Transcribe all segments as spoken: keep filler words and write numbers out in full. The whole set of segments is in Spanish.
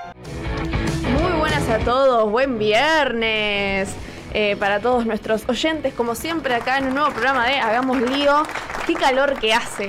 Muy buenas a todos, buen viernes. Eh, para todos nuestros oyentes, como siempre acá en un nuevo programa de Hagamos Lío. Qué calor que hace.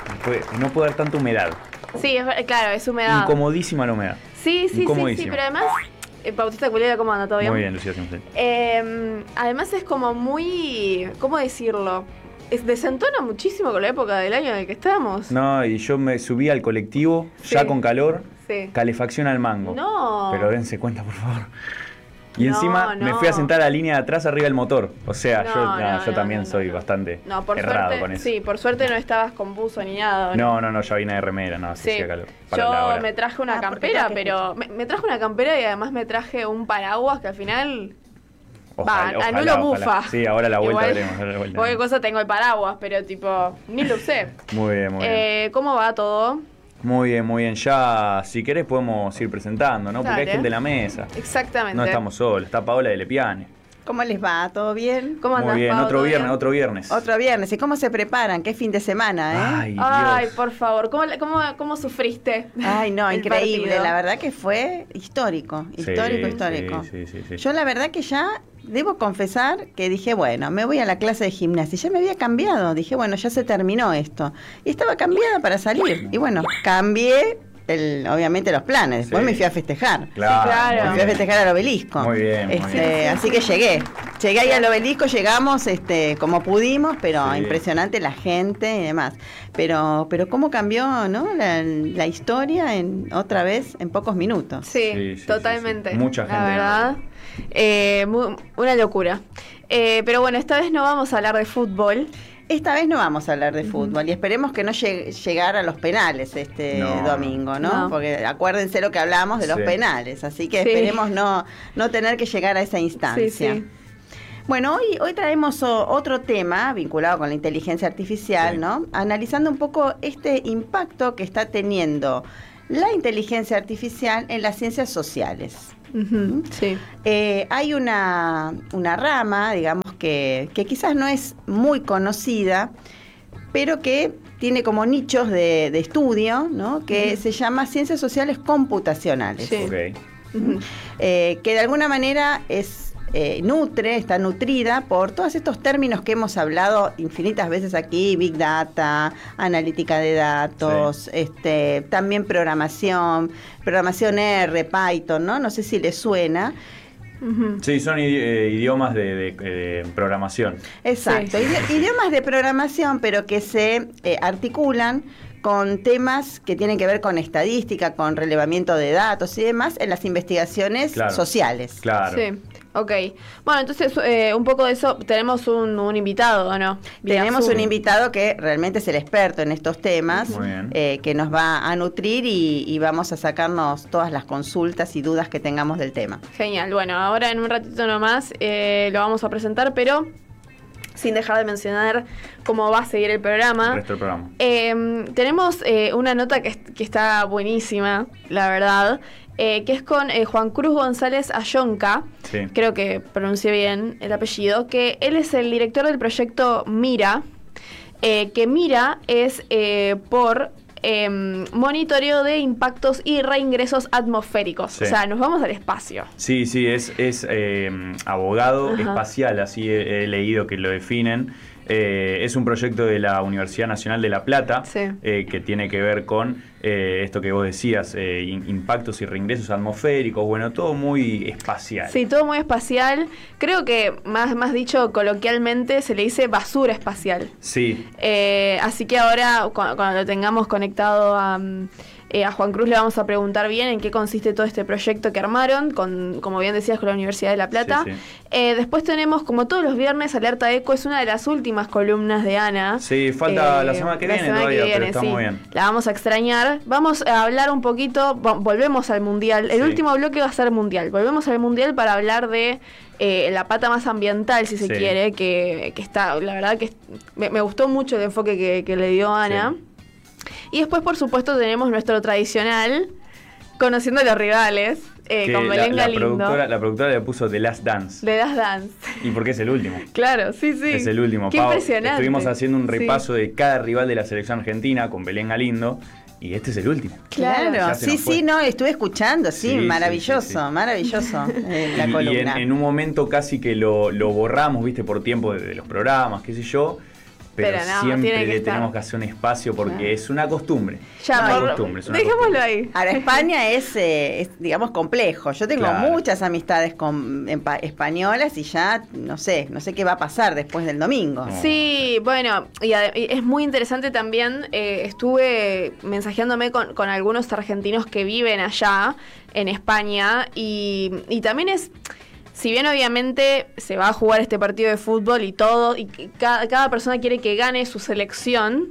No puede haber tanta humedad. Sí, es, claro, es humedad. Incomodísima la humedad. Sí, sí, sí, sí, pero además, eh, Bautista Culera, ¿cómo anda? ¿Todo bien? Muy bien, Lucía. Eh, además es como muy, ¿cómo decirlo? Es, desentona muchísimo con la época del año en el que estamos. No, y yo me subí al colectivo, sí. ya con calor, sí. calefacción al mango. No. Pero dense cuenta, por favor. Y no, encima no. me fui a sentar a la línea de atrás arriba del motor. O sea, no, yo, no, no, no, yo también no, no, soy no. bastante no, por errado suerte, con eso. Sí, por suerte no estabas con buzo ni nada. No, no, no, no ya vine de remera, no, sí. hacía calor. Para yo la hora. me traje una ah, campera, pero me, me traje una campera y además me traje un paraguas que al final... Ojalá, Va, ojalá, anulo ojalá. bufa. Sí, ahora la vuelta Igual, veremos. La vuelta. Cualquier cosa tengo el paraguas, pero tipo, ni lo usé. Muy bien, muy eh, bien. ¿Cómo va todo? Muy bien, muy bien. Ya, si querés, podemos ir presentando, ¿no? Porque Dale. hay gente en la mesa. Exactamente. No estamos solos. Está Paola de Lepiane. ¿Cómo les va? ¿Todo bien? ¿Cómo andás, Muy bien, Pau? otro viernes, bien? otro viernes. Otro viernes. ¿Y cómo se preparan? ¿Qué fin de semana, eh? Ay, Dios. Ay, por favor, ¿cómo, cómo, cómo sufriste? Ay, no, el increíble. partido? La verdad que fue histórico, histórico, Sí, histórico. sí, sí, sí, sí. Yo la verdad que ya debo confesar que dije, bueno, me voy a la clase de gimnasia. Ya me había cambiado. Dije, bueno, ya se terminó esto. Y estaba cambiada para salir. Y bueno, cambié... El, obviamente los planes, después Sí. me fui a festejar. Claro, Sí, claro. Me fui a festejar al obelisco. Muy bien, muy Este, bien. Así que llegué. Llegué ahí al obelisco, llegamos este, como pudimos, pero Sí. impresionante la gente y demás. Pero, pero cómo cambió, ¿no? La, la historia en otra vez en pocos minutos. Sí, Sí, sí, totalmente. sí, sí. Mucha La gente. verdad, eh, muy- una locura. Eh, pero bueno, esta vez no vamos a hablar de fútbol. Esta vez no vamos a hablar de fútbol y esperemos que no llegue, llegar a los penales este No. domingo, ¿no? No. Porque acuérdense lo que hablamos de los Sí. penales, así que Sí. esperemos no, no tener que llegar a esa instancia. Sí, sí. Bueno, hoy, hoy traemos o, otro tema vinculado con la inteligencia artificial, Sí. ¿no? Analizando un poco este impacto que está teniendo la inteligencia artificial en las ciencias sociales. Ujú, sí. Eh, hay una, una rama, digamos, que, que quizás no es muy conocida, pero que tiene como nichos de, de estudio, ¿no? Que Ujú. se llama ciencias sociales computacionales. Sí. Ok. Ujú. Eh, que de alguna manera es eh, nutre, está nutrida por todos estos términos que hemos hablado infinitas veces aquí: Big Data, analítica de datos, Sí. este, también programación, programación R, Python, ¿no? No sé si les suena. Ujú. Sí, son idi- eh, idiomas de, de- de programación. Exacto, Sí. idi- idiomas de programación, pero que se eh, articulan con temas que tienen que ver con estadística, con relevamiento de datos y demás en las investigaciones Claro. sociales. Claro. Sí, ok. Bueno, entonces eh, un poco de eso, tenemos un, un invitado, ¿o no? Vía Tenemos Zoom. un invitado que realmente es el experto en estos temas, Muy bien. eh, que nos va a nutrir y, y vamos a sacarnos todas las consultas y dudas que tengamos del tema. Genial, bueno, ahora en un ratito nomás eh, lo vamos a presentar, pero sin dejar de mencionar cómo va a seguir el programa. El resto del programa. Eh, tenemos eh, una nota que, que está buenísima, la verdad, eh, que es con eh, Juan Cruz González Ayonca, Sí. creo que pronuncié bien el apellido, que él es el director del proyecto Mira, eh, que Mira es eh, por eh, monitoreo de impactos y reingresos atmosféricos, Sí. o sea, nos vamos al espacio. Sí, sí, es, es eh, abogado Ajá. espacial, así he, he leído que lo definen. Eh, es un proyecto de la Universidad Nacional de La Plata, Sí. eh, que tiene que ver con eh, esto que vos decías, eh, in- impactos y reingresos atmosféricos, bueno, todo muy espacial. Sí, todo muy espacial. Creo que, más, más dicho coloquialmente, se le dice basura espacial. Sí, Eh, así que ahora, cu- cuando lo tengamos conectado a, mm, eh, a Juan Cruz, le vamos a preguntar bien en qué consiste todo este proyecto que armaron, con, como bien decías, con la Universidad de La Plata. Sí, sí. Eh, después tenemos, como todos los viernes, Alerta Eco, es una de las últimas columnas de Ana. Sí, falta la semana que la viene semana todavía, que pero viene, está sí. muy bien. La vamos a extrañar. Vamos a hablar un poquito, vo- volvemos al Mundial. El Sí. último bloque va a ser Mundial. Volvemos al Mundial para hablar de eh, la pata más ambiental, si se Sí. quiere, que, que está, la verdad que es- me, me gustó mucho el enfoque que, que le dio Ana. Sí. Y después, por supuesto, tenemos nuestro tradicional, conociendo a los rivales, eh, Que con la, Belén la Galindo. productora, la productora le puso The Last Dance. Le das dance. Y porque es el último. Claro, sí, sí. Es el último. Qué Pau, impresionante. Estuvimos haciendo un Sí. repaso de cada rival de la selección argentina con Belén Galindo. y este es el último. Claro, Ya se sí, nos fue. sí, no, estuve escuchando, sí, Sí, sí, maravilloso, sí, sí. maravilloso eh, la y, columna. y en, en un momento casi que lo, lo borramos, viste, por tiempo de, de los programas, qué sé yo, pero, Pero no, siempre tiene que le estar. tenemos que hacer un espacio porque Claro. es una costumbre. Ya, una por- costumbre, es una dejémoslo costumbre. ahí. Ahora, España es, eh, es, digamos, complejo. Yo tengo Claro. muchas amistades con, en pa- españolas y ya no sé, no sé qué va a pasar después del domingo. No. Sí, bueno, y, ade- y es muy interesante también, eh, estuve mensajeándome con, con algunos argentinos que viven allá en España y, y también es, si bien obviamente se va a jugar este partido de fútbol y todo, y que cada, cada persona quiere que gane su selección,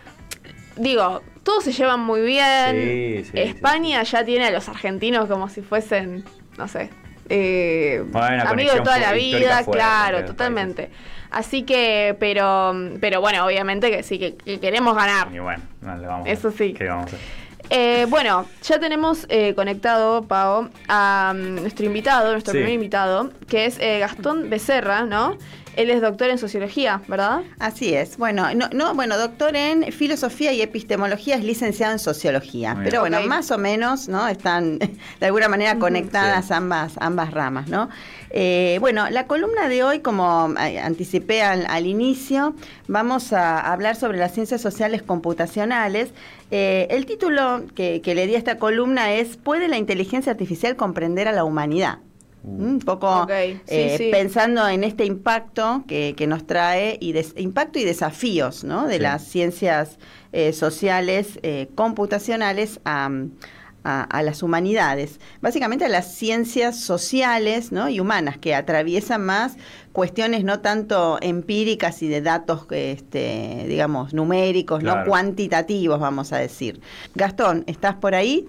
digo, todos se llevan muy bien. Sí, sí, España ya tiene a los argentinos como si fuesen, no sé, eh, Bueno, hay una amigos de conexión toda la fu- histórica vida, fuerte claro, entre los totalmente. Así que, pero, pero bueno, obviamente que sí, que, que queremos ganar. Y bueno, no le vamos a- Eso sí. ¿qué vamos a hacer? Eh, bueno, ya tenemos eh, conectado, Pau, a um, nuestro invitado, nuestro Sí. primer invitado, que es eh, Gastón Becerra, ¿no? Él es doctor en sociología, ¿verdad? Así es. Bueno, no, no, bueno, doctor en filosofía y epistemología, es licenciado en sociología. Muy Pero bien. bueno, Ok. más o menos, ¿no? Están de alguna manera Ujú. conectadas Sí. ambas, ambas ramas, ¿no? Eh, bueno, la columna de hoy, como eh, anticipé al, al inicio, vamos a hablar sobre las ciencias sociales computacionales. Eh, el título que, que le di a esta columna es ¿Puede la inteligencia artificial comprender a la humanidad? Uh. Un poco Ok, sí, eh, sí. pensando en este impacto que, que nos trae, y des- impacto y desafíos, ¿no? De Sí. las ciencias eh, sociales eh, computacionales a, a- a las humanidades. Básicamente a las ciencias sociales, ¿no? y humanas, que atraviesan más cuestiones no tanto empíricas y de datos, este, digamos, numéricos, no Claro. cuantitativos, vamos a decir. Gastón, ¿estás por ahí?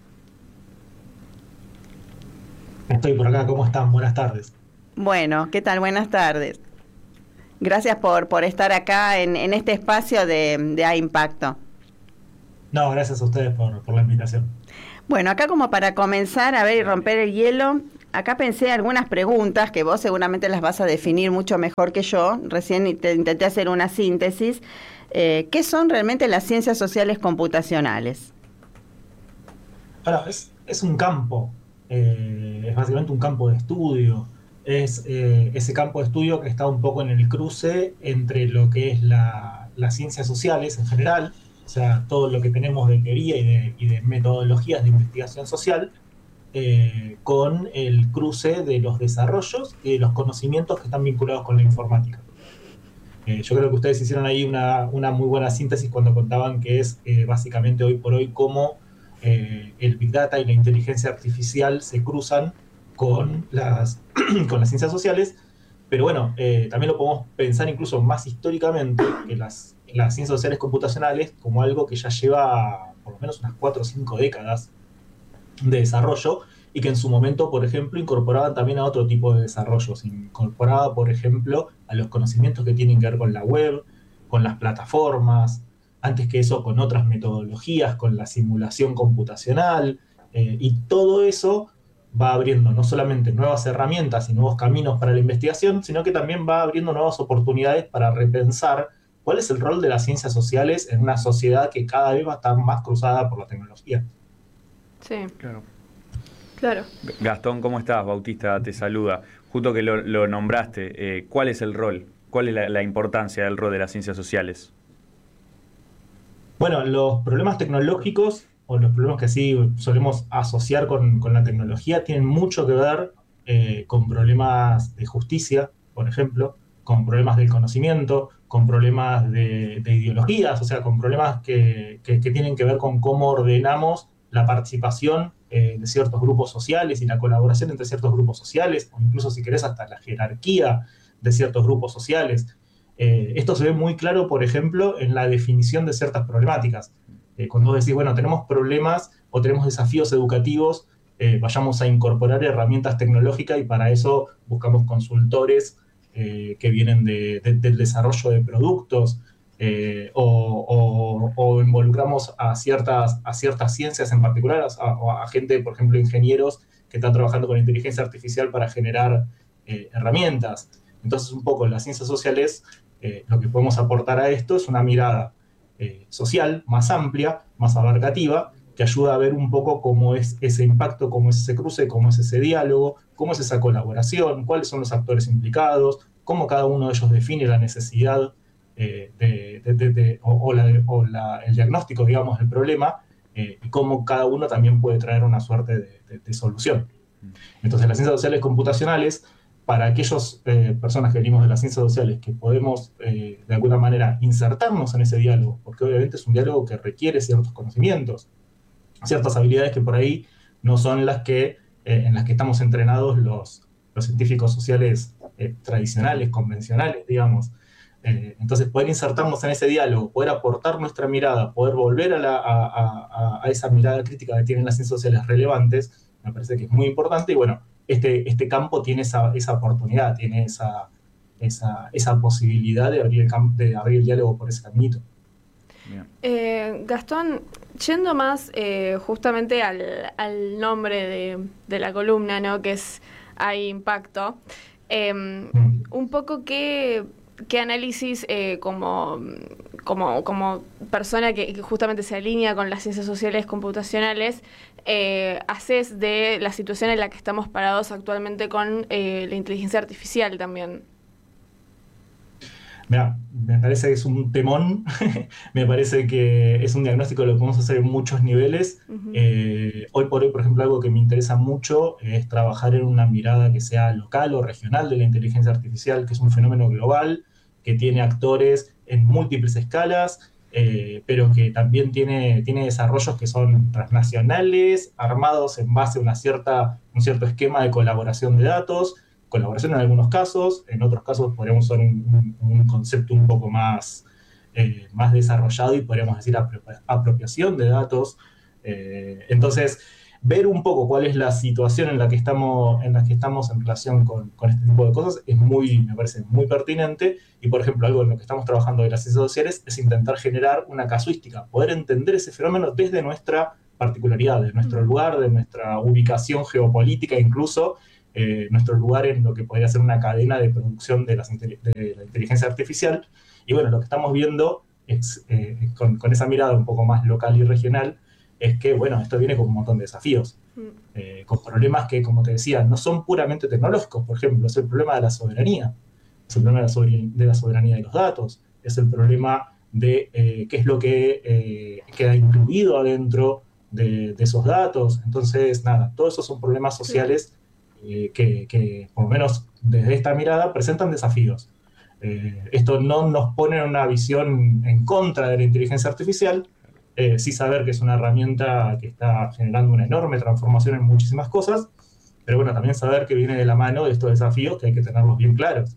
Estoy por acá, ¿cómo están? Buenas tardes. Bueno, ¿qué tal? Buenas tardes. Gracias por, por estar acá en, en este espacio de, de A Impacto. No, gracias a ustedes por, por la invitación. Bueno, acá como para comenzar a ver y romper el hielo, acá pensé algunas preguntas que vos seguramente las vas a definir mucho mejor que yo. Recién te intenté hacer una síntesis. Eh, ¿Qué son realmente las ciencias sociales computacionales? Ahora, es, es un campo, eh, es básicamente un campo de estudio. Es eh, ese campo de estudio que está un poco en el cruce entre lo que es la, las ciencias sociales en general, o sea, todo lo que tenemos de teoría y de, y de metodologías de investigación social, eh, con el cruce de los desarrollos y de los conocimientos que están vinculados con la informática. Eh, yo creo que ustedes hicieron ahí una, una muy buena síntesis cuando contaban que es eh, básicamente hoy por hoy cómo eh, el Big Data y la inteligencia artificial se cruzan con las, con las ciencias sociales, pero bueno, eh, también lo podemos pensar incluso más históricamente que las, las ciencias sociales computacionales como algo que ya lleva por lo menos unas cuatro o cinco décadas de desarrollo y que en su momento, por ejemplo, incorporaban también a otro tipo de desarrollos. Incorporaba, por ejemplo, a los conocimientos que tienen que ver con la web, con las plataformas, antes que eso con otras metodologías, con la simulación computacional, eh, y todo eso va abriendo no solamente nuevas herramientas y nuevos caminos para la investigación, sino que también va abriendo nuevas oportunidades para repensar cuál es el rol de las ciencias sociales en una sociedad que cada vez va a estar más cruzada por la tecnología. Sí, Claro. claro. Gastón, ¿cómo estás? Bautista te saluda. Justo que lo, lo nombraste, eh, ¿cuál es el rol? ¿Cuál es la, la importancia del rol de las ciencias sociales? Bueno, los problemas tecnológicos o los problemas que sí solemos asociar con, con la tecnología tienen mucho que ver eh, con problemas de justicia, por ejemplo, con problemas del conocimiento, con problemas de, de ideologías, o sea, con problemas que, que, que tienen que ver con cómo ordenamos la participación eh, de ciertos grupos sociales y la colaboración entre ciertos grupos sociales, o incluso, si querés, hasta la jerarquía de ciertos grupos sociales. Eh, esto se ve muy claro, por ejemplo, en la definición de ciertas problemáticas. Eh, cuando vos decís, bueno, tenemos problemas o tenemos desafíos educativos, eh, vayamos a incorporar herramientas tecnológicas y para eso buscamos consultores eh, que vienen de, de, del desarrollo de productos, eh, o, o, o involucramos a ciertas, a ciertas ciencias en particular, a, a gente, por ejemplo, ingenieros que están trabajando con inteligencia artificial para generar eh, herramientas. Entonces, un poco las ciencias sociales, eh, lo que podemos aportar a esto es una mirada eh, social, más amplia, más abarcativa, que ayuda a ver un poco cómo es ese impacto, cómo es ese cruce, cómo es ese diálogo, cómo es esa colaboración, cuáles son los actores implicados, cómo cada uno de ellos define la necesidad eh, de, de, de, de, o, o, la, o la, el diagnóstico, digamos, del problema, eh, y cómo cada uno también puede traer una suerte de, de, de solución. Entonces, las ciencias sociales computacionales, para aquellas eh, personas que venimos de las ciencias sociales, que podemos eh, de alguna manera insertarnos en ese diálogo, porque obviamente es un diálogo que requiere ciertos conocimientos, ciertas habilidades que por ahí no son las que, eh, en las que estamos entrenados los, los científicos sociales eh, tradicionales, convencionales, digamos. Eh, entonces, poder insertarnos en ese diálogo, poder aportar nuestra mirada, poder volver a, la, a, a, a esa mirada crítica que tienen las ciencias sociales relevantes, me parece que es muy importante. Y bueno, este, este campo tiene esa, esa oportunidad, tiene esa, esa, esa posibilidad de abrir, el camp- de abrir el diálogo por ese caminito. Eh, Gastón, yendo más eh, justamente al, al nombre de, de la columna, ¿no? Que es Hay Impacto, eh, Mm. un poco qué, qué análisis eh, como, como, como persona que, que justamente se alinea con las ciencias sociales computacionales, eh, haces de la situación en la que estamos parados actualmente con eh, la inteligencia artificial también. Mira, me parece que es un temón, me parece que es un diagnóstico que lo podemos hacer en muchos niveles. Uh-huh. Eh, hoy por hoy, por ejemplo, algo que me interesa mucho es trabajar en una mirada que sea local o regional de la inteligencia artificial, que es un fenómeno global, que tiene actores en múltiples escalas, eh, pero que también tiene, tiene desarrollos que son transnacionales, armados en base a una cierta, un cierto esquema de colaboración de datos, colaboración en algunos casos, en otros casos podríamos usar un, un, un concepto un poco más, eh, más desarrollado y podríamos decir apropia, apropiación de datos. Eh, entonces, ver un poco cuál es la situación en la que estamos en, la que estamos en relación con, con este tipo de cosas es muy, me parece muy pertinente. Y, por ejemplo, algo en lo que estamos trabajando de las ciencias sociales es intentar generar una casuística, poder entender ese fenómeno desde nuestra particularidad, de nuestro lugar, de nuestra ubicación geopolítica incluso, Eh, nuestro lugar en lo que podría ser una cadena de producción de, las, de la inteligencia artificial. Y bueno, lo que estamos viendo es, eh, con, con esa mirada un poco más local y regional, es que, bueno, esto viene con un montón de desafíos, eh, con problemas que, como te decía, no son puramente tecnológicos. Por ejemplo, es el problema de la soberanía, es el problema de la soberanía de, la soberanía de los datos, es el problema de eh, qué es lo que eh, queda incluido adentro de, de esos datos. Entonces, nada, todos esos son problemas sociales Eh, que, que, por lo menos desde esta mirada, presentan desafíos. Eh, esto no nos pone en una visión en contra de la inteligencia artificial, eh, sí saber que es una herramienta que está generando una enorme transformación en muchísimas cosas, pero bueno, también saber que viene de la mano de estos desafíos que hay que tenerlos bien claros.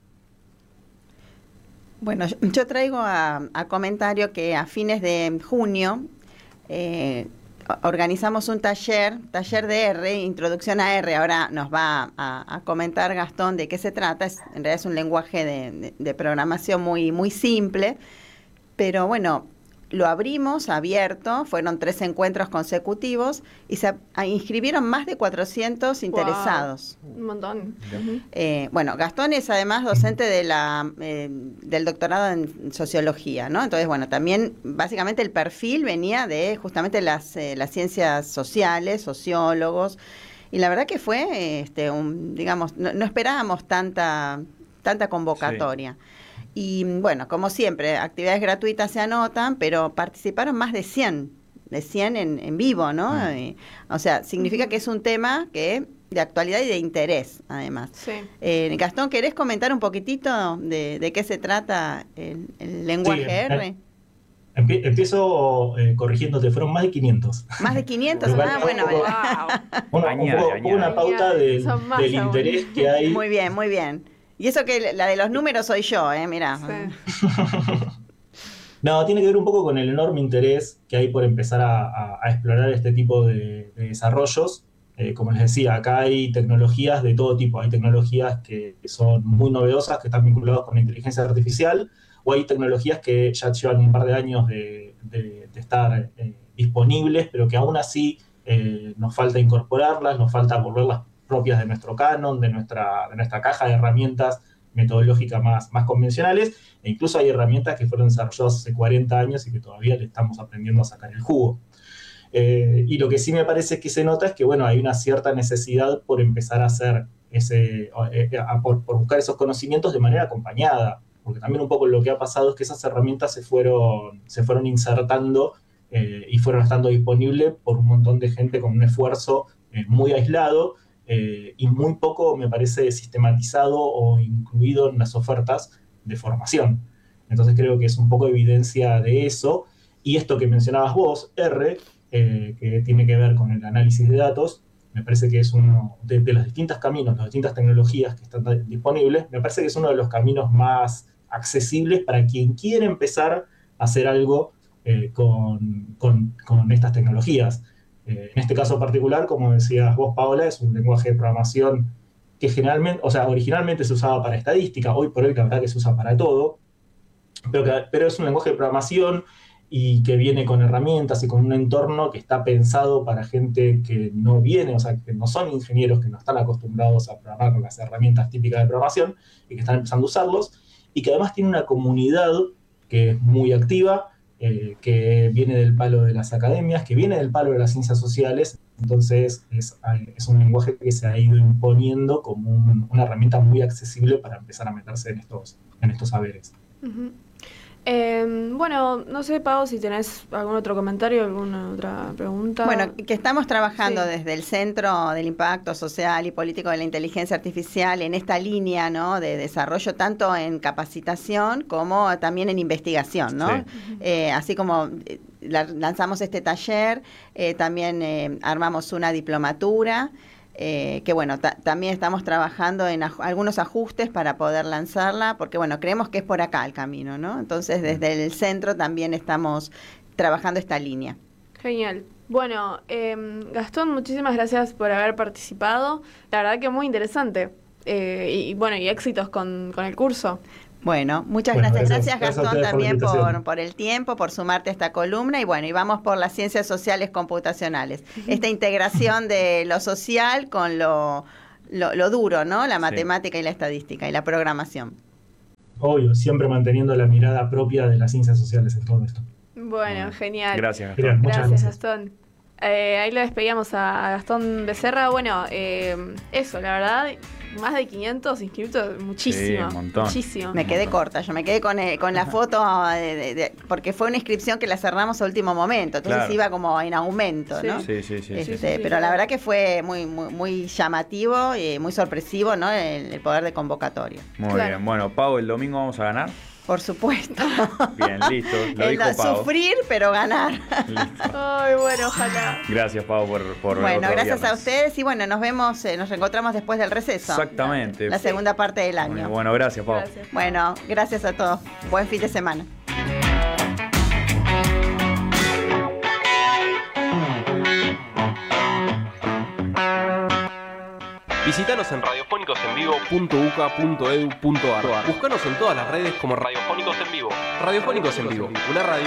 Bueno, yo, yo traigo a, a comentario que a fines de junio eh, organizamos un taller, taller de R, introducción a R. Ahora nos va a, a comentar Gastón de qué se trata. Es, en realidad es un lenguaje de, de, de programación muy, muy simple, pero bueno, lo abrimos abierto, fueron tres encuentros consecutivos y se a, inscribieron más de cuatrocientos interesados. Wow, un montón. Uh-huh. Eh, bueno, Gastón es además docente de la, eh, del doctorado en sociología, ¿no? Entonces, bueno, también básicamente el perfil venía de justamente las, eh, las ciencias sociales, sociólogos, y la verdad que fue, este, un, digamos, no, no esperábamos tanta, tanta convocatoria. Sí. Y bueno, como siempre, actividades gratuitas se anotan, pero participaron más de cien, de cien en, en vivo, ¿no? Mm. Y, o sea, significa que es un tema que de actualidad y de interés, además. Sí. Eh, Gastón, ¿querés comentar un poquitito de, de qué se trata el, el lenguaje sí, R? Empie- empiezo eh, corrigiéndote, fueron más de quinientos. Más de quinientos, ah, bueno. Wow. Una, añade, un poco, añade. una pauta del, del interés que hay. Muy bien, muy bien. Y eso que la de los números soy yo, ¿eh? Mirá. Sí. No, tiene que ver un poco con el enorme interés que hay por empezar a, a, a explorar este tipo de, de desarrollos. Eh, como les decía, acá hay tecnologías de todo tipo. Hay tecnologías que, que son muy novedosas, que están vinculadas con la inteligencia artificial, o hay tecnologías que ya llevan un par de años de, de, de estar eh, disponibles, pero que aún así eh, nos falta incorporarlas, nos falta volverlas propias de nuestro canon, de nuestra, de nuestra caja de herramientas metodológicas más, más convencionales, e incluso hay herramientas que fueron desarrolladas hace cuarenta años y que todavía le estamos aprendiendo a sacar el jugo. Eh, y lo que sí me parece que se nota es que, bueno, hay una cierta necesidad por empezar a hacer ese, eh, a, por, por buscar esos conocimientos de manera acompañada, porque también un poco lo que ha pasado es que esas herramientas se fueron, se fueron insertando eh, y fueron estando disponibles por un montón de gente con un esfuerzo eh, muy aislado eh, y muy poco, me parece, sistematizado o incluido en las ofertas de formación. Entonces creo que es un poco evidencia de eso. Y esto que mencionabas vos, R, eh, que tiene que ver con el análisis de datos, me parece que es uno de, de los distintos caminos, las distintas tecnologías que están disponibles, me parece que es uno de los caminos más accesibles para quien quiere empezar a hacer algo eh, con, con, con estas tecnologías. Eh, en este caso particular, como decías vos, Paola, es un lenguaje de programación que generalmente, o sea, originalmente se usaba para estadística, hoy por hoy la verdad que se usa para todo, pero, que, pero es un lenguaje de programación y que viene con herramientas y con un entorno que está pensado para gente que no viene, o sea, que no son ingenieros, que no están acostumbrados a programar con las herramientas típicas de programación y que están empezando a usarlos, y que además tiene una comunidad que es muy activa, eh, que viene del palo de las academias, que viene del palo de las ciencias sociales. Entonces es, es un lenguaje que se ha ido imponiendo como un, una herramienta muy accesible para empezar a meterse en estos, en estos saberes. Uh-huh. Eh, bueno, no sé, Pau, si tenés algún otro comentario, alguna otra pregunta. Bueno, que estamos trabajando Sí. desde el Centro del Impacto Social y Político de la Inteligencia Artificial en esta línea, ¿no?, de desarrollo tanto en capacitación como también en investigación, ¿no? Sí. Eh, así como eh, la- lanzamos este taller, eh, también eh, armamos una diplomatura. Eh, que bueno, ta- también estamos trabajando en aj- algunos ajustes para poder lanzarla, porque bueno, creemos que es por acá el camino, ¿no? Entonces desde el centro también estamos trabajando esta línea. Genial. Bueno, eh, Gastón, muchísimas gracias por haber participado. La verdad que muy interesante. Eh, y, y bueno, y éxitos con, con el curso. Bueno, muchas Bueno, gracias. gracias- Gracias, gracias a Gastón, ustedes por la también invitación. por, por el tiempo, por sumarte a esta columna. Y bueno, y vamos por las ciencias sociales computacionales. Esta integración de lo social con lo, lo, lo duro, ¿no? La Sí. matemática y la estadística y la programación. Obvio, siempre manteniendo la mirada propia de las ciencias sociales en todo esto. Bueno, Bueno, genial. Gracias, Gastón. Bien, muchas Gracias, gracias. Gastón. Eh, ahí lo despedíamos a, a Gastón Becerra. Bueno, eh, eso, la verdad, más de quinientos inscritos, muchísimo. Sí, un montón. Muchísimo. Me quedé corta, yo me quedé con, el- con la foto, de, de- de- porque fue una inscripción que la cerramos a último momento, entonces Claro. iba como en aumento, Sí. ¿no? Sí, sí, sí. Este, sí. sí, sí. pero la verdad que fue muy muy, muy llamativo y muy sorpresivo, ¿no? El, el poder de convocatoria. Muy Claro. bien. Bueno, Pau, el domingo vamos a ganar. Por supuesto. Bien, listo. Lo El dijo da- Pau. sufrir, pero ganar. Listo. Ay, bueno, ojalá. Gracias, Pau, por, por Bueno, otro gracias a viernes. ustedes y bueno, nos vemos, eh, nos reencontramos después del receso. Exactamente. La segunda parte del año. Bueno, gracias, Pau. Gracias. Bueno, gracias a todos. Buen fin de semana. Visítanos en radiofónicos en vivo punto u c a punto e d u punto a r. Búscanos en todas las redes como Radiofónicos en Vivo. Radiofónicos en Vivo, una radio